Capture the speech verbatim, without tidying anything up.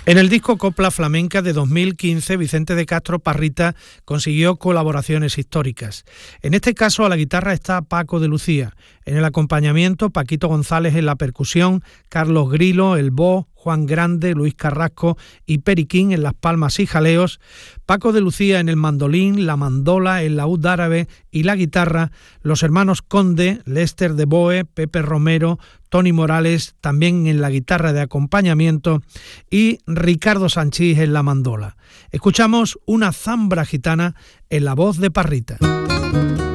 En el disco Copla Flamenca de dos mil quince, Vicente de Castro Parrita consiguió colaboraciones históricas. En este caso, a la guitarra está Paco de Lucía. En el acompañamiento, Paquito González en la percusión, Carlos Grilo, el Bo, Juan Grande, Luis Carrasco y Periquín en las palmas y jaleos, Paco de Lucía en el mandolín, la mandola, el laúd árabe y la guitarra, los hermanos Conde, Lester de Boe, Pepe Romero, Tony Morales también en la guitarra de acompañamiento y Ricardo Sanchís en la mandola. Escuchamos una zambra gitana en la voz de Parrita.